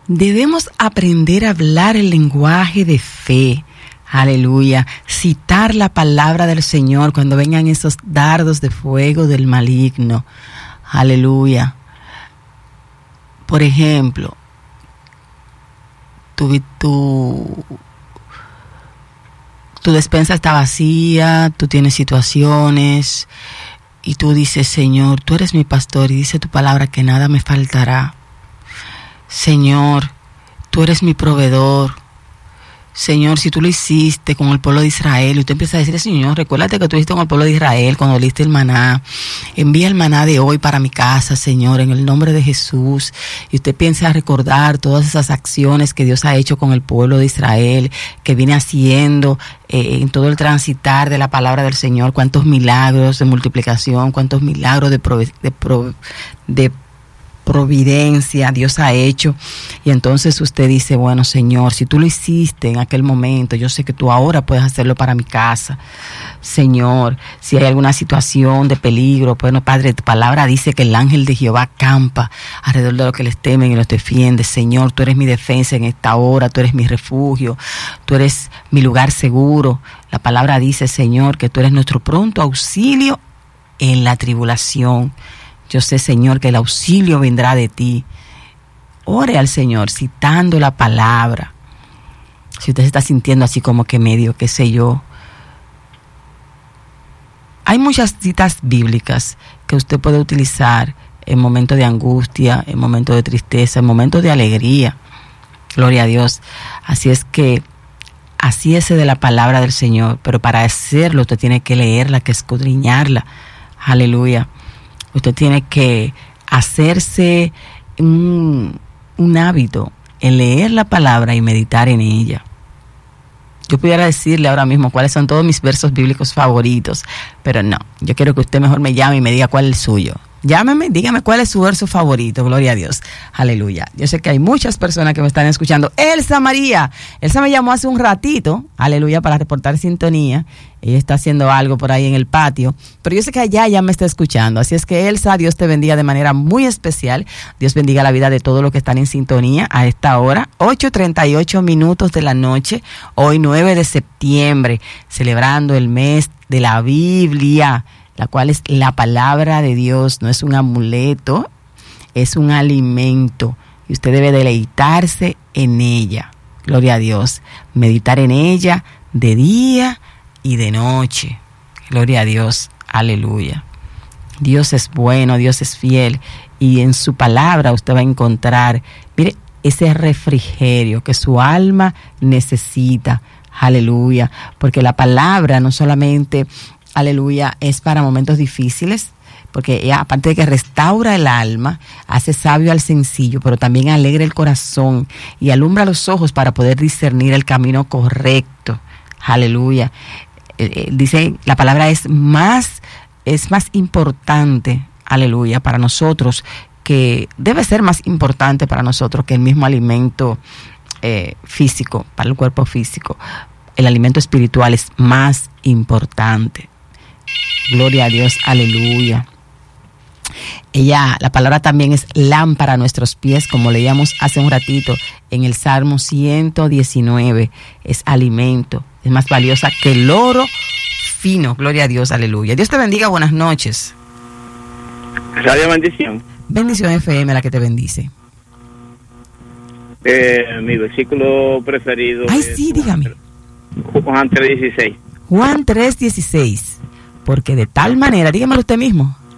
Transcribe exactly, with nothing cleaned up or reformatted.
Debemos aprender a hablar el lenguaje de fe. Aleluya. Citar la palabra del Señor cuando vengan esos dardos de fuego del maligno. Aleluya. Por ejemplo, tu, tu, tu despensa está vacía, tú tienes situaciones y tú dices, Señor, tú eres mi pastor y dice tu palabra que nada me faltará. Señor, tú eres mi proveedor. Señor, si tú lo hiciste con el pueblo de Israel, y usted empieza a decir, Señor, recuérdate que tú hiciste con el pueblo de Israel cuando diste el maná. Envía el maná de hoy para mi casa, Señor, en el nombre de Jesús. Y usted piensa a recordar todas esas acciones que Dios ha hecho con el pueblo de Israel, que viene haciendo eh, en todo el transitar de la palabra del Señor. Cuántos milagros de multiplicación, cuántos milagros de, prove- de, prove- de providencia Dios ha hecho. Y entonces usted dice, bueno, Señor, si tú lo hiciste en aquel momento, yo sé que tú ahora puedes hacerlo para mi casa. Señor, si hay alguna situación de peligro, bueno, Padre, tu palabra dice que el ángel de Jehová campa alrededor de los que les temen y los defiende. Señor, tú eres mi defensa en esta hora, tú eres mi refugio, tú eres mi lugar seguro. La palabra dice, Señor, que tú eres nuestro pronto auxilio en la tribulación. Yo sé, Señor, que el auxilio vendrá de ti. Ore al Señor citando la palabra. Si usted se está sintiendo así como que medio, qué sé yo. Hay muchas citas bíblicas que usted puede utilizar en momentos de angustia, en momentos de tristeza, en momentos de alegría. Gloria a Dios. Así es que así es de la palabra del Señor. Pero para hacerlo usted tiene que leerla, que escudriñarla. Aleluya. Usted tiene que hacerse un, un hábito en leer la palabra y meditar en ella. Yo pudiera decirle ahora mismo cuáles son todos mis versos bíblicos favoritos, pero no, yo quiero que usted mejor me llame y me diga cuál es el suyo. Llámeme, dígame cuál es su verso favorito, gloria a Dios, aleluya. Yo sé que hay muchas personas que me están escuchando. Elsa María, Elsa me llamó hace un ratito, aleluya, para reportar sintonía. Ella está haciendo algo por ahí en el patio, pero yo sé que allá ya me está escuchando. Así es que Elsa, Dios te bendiga de manera muy especial. Dios bendiga la vida de todos los que están en sintonía a esta hora, ocho treinta y ocho minutos de la noche, hoy nueve de septiembre, celebrando el mes de la Biblia, la cual es la palabra de Dios, no es un amuleto, es un alimento y usted debe deleitarse en ella, gloria a Dios, meditar en ella de día y de noche, gloria a Dios, aleluya. Dios es bueno, Dios es fiel y en su palabra usted va a encontrar, mire, ese refrigerio que su alma necesita, aleluya, porque la palabra no solamente aleluya, es para momentos difíciles, porque ella, aparte de que restaura el alma, hace sabio al sencillo, pero también alegra el corazón y alumbra los ojos para poder discernir el camino correcto. Aleluya. Eh, eh, dice, la palabra es más, es más importante, aleluya, para nosotros, que debe ser más importante para nosotros que el mismo alimento eh, físico, para el cuerpo físico. El alimento espiritual es más importante. Gloria a Dios, aleluya. Ella, la palabra también es lámpara a nuestros pies, como leíamos hace un ratito en el Salmo ciento diecinueve. Es alimento, es más valiosa que el oro fino. Gloria a Dios, aleluya. Dios te bendiga, buenas noches. Radio Bendición. Bendición F M, la que te bendice. Eh, mi versículo preferido. Ay, es sí, dígame. Juan tres dieciséis. Juan tres dieciséis. Porque de tal manera, dígamelo usted mismo.